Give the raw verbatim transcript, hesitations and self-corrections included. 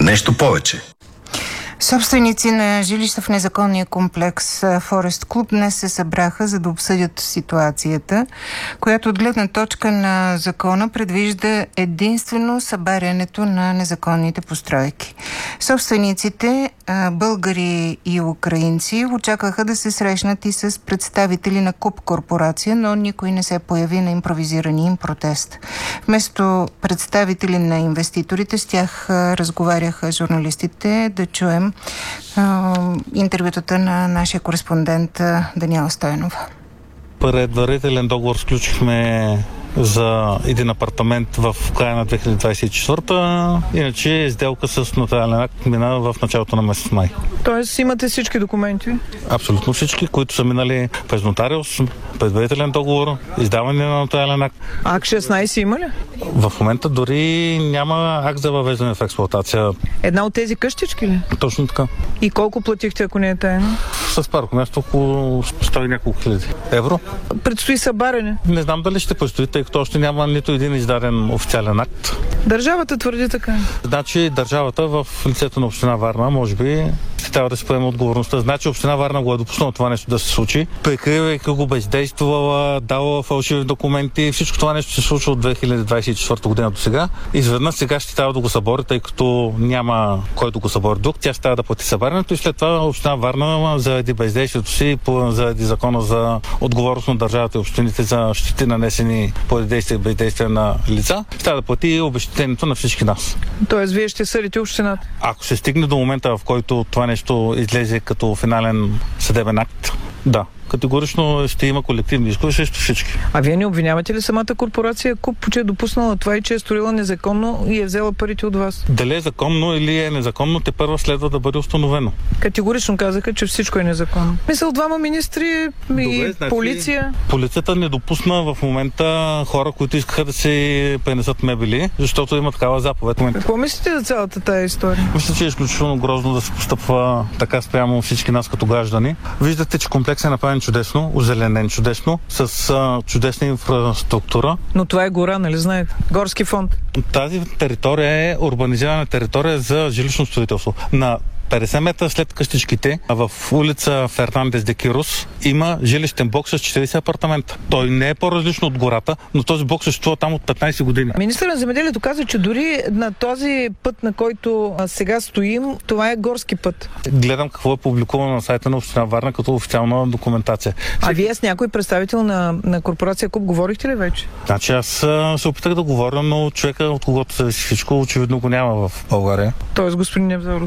Нещо повече. Собственици на жилища в незаконния комплекс Форест Клуб днес се събраха, за да обсъдят ситуацията, която от гледна точка на закона предвижда единствено събарянето на незаконните постройки. Собствениците, българи и украинци, очакваха да се срещнат и с представители на Куб корпорация, но никой не се появи на импровизирания им протест. Вместо представители на инвеститорите, с тях разговаряха журналистите. Да чуем интервютата на нашия кореспондент Даниела Стоянова. Предварителен договор сключихме за един апартамент в края на две хиляди двадесет и четвърта. Иначе сделка с нотариален акт мина в началото на месец май. Тоест имате всички документи? Абсолютно всички, които са минали през нотариус, предварителен договор, издаване на нотариален акт. Акт шестнадесет има ли? В момента дори няма акт за въвеждане в експлоатация. Една от тези къщички ли? Точно така. И колко платихте, ако не е тайна? С парко място около сто и няколко хиляди евро. Предстои събаряне? Не знам дали ще предстои, тъй като още няма нито един издаден официален акт. Държавата твърди така. Значи държавата в лицето на община Варна, може би, трябва да се поеме отговорността. Значи община Варна го е допуснала това нещо да се случи. Прикривайки го, бездействала, дала фалшиви документи. Всичко това нещо се случва от две хиляди двадесет и четвърта година до сега. Изведнъж сега ще трябва да го събори, тъй като няма кой да го събори друг. Тя ще трябва да плати събарянето и след това община Варна, заради бездействието си, заради закона за отговорност на държавата и общините за щети, нанесени поради действие и бездействие на лица, ще трябва да плати обезщетението на всички нас. Тоест вие ще съдите общината? Ако се стигне до момента, в който това нещо излезе като финален съдебен акт, да. Категорично ще има колективни искове срещу всички. А вие не обвинявате ли самата корпорация Куб, че е допуснала това и че е строила незаконно и е взела парите от вас? Дали е законно или е незаконно, те първо следва да бъде установено. Категорично казаха, че всичко е незаконно. Мисля, двама министри Добре, и значи, полиция. Полицията не допусна в момента хора, които искаха да се пренесат мебели, защото има такава заповед. Какво мислите за цялата тая история? Мисля, че е изключително грозно да се постъпва така спрямо всички нас като граждани. Виждате, че комплексът е направен чудесно, озеленен чудесно, с а, чудесна инфраструктура. Но това е гора, нали знаете? Горски фонд. Тази територия е урбанизирана територия за жилищно строителство. На петдесет метра след къщичките, в улица Фернандес де Кирос, има жилищен блок с четиридесет апартамента. Той не е по-различно от гората, но този блок съществува там от петнадесет години. Министърът на земеделието каза, че дори на този път, на който сега стоим, това е горски път. Гледам какво е публикувано на сайта на община Варна като официална документация. А вие с някой представител на, на корпорация Куб говорихте ли вече? Значи аз се опитах да говоря, но човека, от когото се всичко, очевидно го няма в България. Тоест господин Невзоров.